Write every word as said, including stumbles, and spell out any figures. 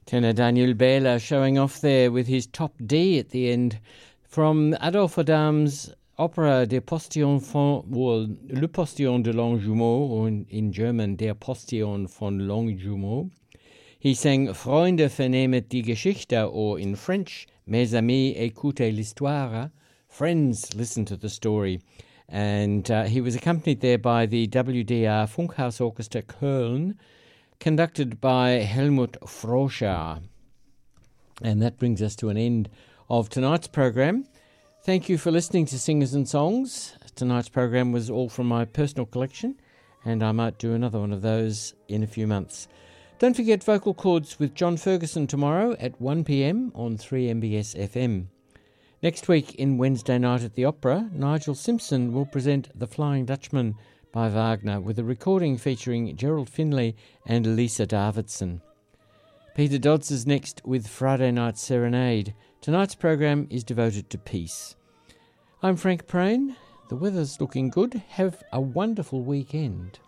Tenor Daniel Baylor showing off there with his top D at the end from Adolphe Adam's opera Der Postillon von, well, Le Postillon de Longjumeau, or in, in German, Der Postillon von Longjumeau. He sang Freunde vernehmet die Geschichte, or in French, Mes amis écoutez l'histoire. Friends, listen to the story. And uh, he was accompanied there by the W D R Funkhaus Orchestra Köln, conducted by Helmut Froschar. And that brings us to an end of tonight's program. Thank you for listening to Singers and Songs. Tonight's program was all from my personal collection, and I might do another one of those in a few months. Don't forget Vocal Chords with John Ferguson tomorrow at one p.m. on three M B S F M. Next week in Wednesday Night at the Opera, Nigel Simpson will present The Flying Dutchman by Wagner with a recording featuring Gerald Finley and Lisa Davidson. Peter Dodds is next with Friday Night Serenade. Tonight's program is devoted to peace. I'm Frank Prain. The weather's looking good. Have a wonderful weekend.